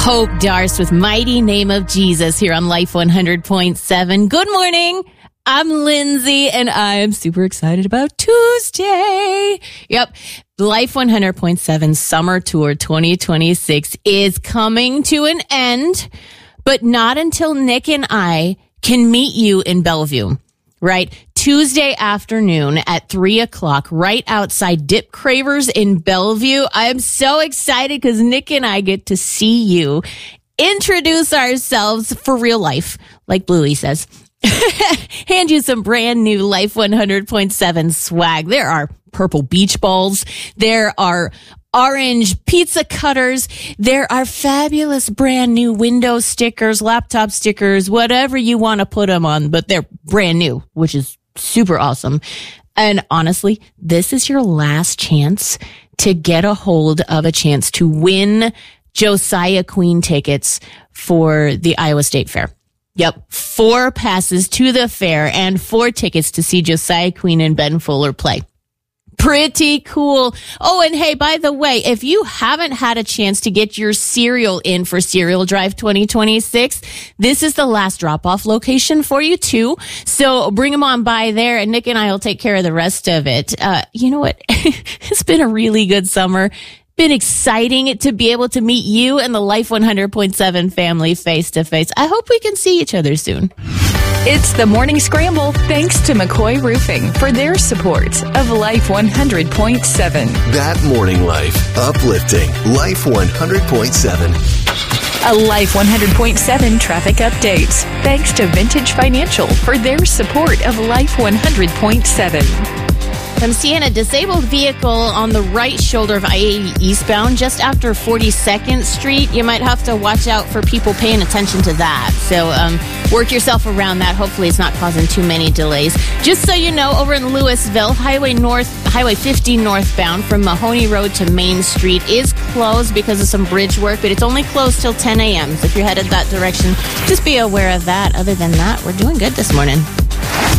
Hope Darst with Mighty Name of Jesus here on Life 100.7. Good morning. I'm Lindsay, and I'm super excited about Tuesday. Yep. Life 100.7 Summer Tour 2026 is coming to an end, but not until Nick and I can meet you in Bellevue, right? Tuesday afternoon at 3 o'clock, right outside Dip Cravers in Bellevue. I am so excited because Nick and I get to see you introduce ourselves for real life, like Bluey says. Hand you some brand new Life 100.7 swag. There are purple beach balls. There are orange pizza cutters. There are fabulous brand new window stickers, laptop stickers, whatever you want to put them on, but they're brand new, which is super awesome. And honestly, this is your last chance to get a hold of a chance to win Josiah Queen tickets for the Iowa State Fair. Yep, 4 passes to the fair and 4 tickets to see Josiah Queen and Ben Fuller play. Pretty cool. Oh, and hey, by the way, if you haven't had a chance to get your cereal in for Cereal Drive 2026, this is the last drop-off location for you too. So bring them on by there, and Nick and I will take care of the rest of it. You know what? It's been a really good summer. Been exciting to be able to meet you and the Life 100.7 family face to face. I hope we can see each other soon. It's the Morning Scramble, thanks to McCoy Roofing for their support of Life 100.7. That morning life, uplifting Life 100.7. A Life 100.7 traffic update, thanks to Vintage Financial for their support of Life 100.7. I'm seeing a disabled vehicle on the right shoulder of I-80 eastbound just after 42nd Street. You might have to watch out for people paying attention to that. So work yourself around that. Hopefully it's not causing too many delays. Just so you know, over in Louisville, Highway 50 northbound from Mahoney Road to Main Street is closed because of some bridge work, but it's only closed till 10 a.m. So if you're headed that direction, just be aware of that. Other than that, we're doing good this morning.